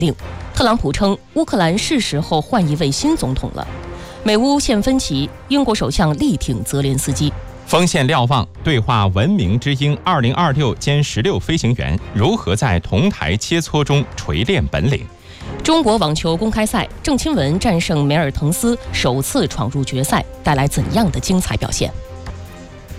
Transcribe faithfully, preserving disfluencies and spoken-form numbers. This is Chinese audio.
令。特朗普称，乌克兰是时候换一位新总统了。美乌现分歧，英国首相力挺泽连斯基。 锋线瞭望，对话文明之鹰二零二六歼十六飞行员如何在同台切磋中锤炼本领。 中国网球公开赛，郑钦文战胜梅尔滕斯，首次闯入决赛，带来怎样的精彩表现？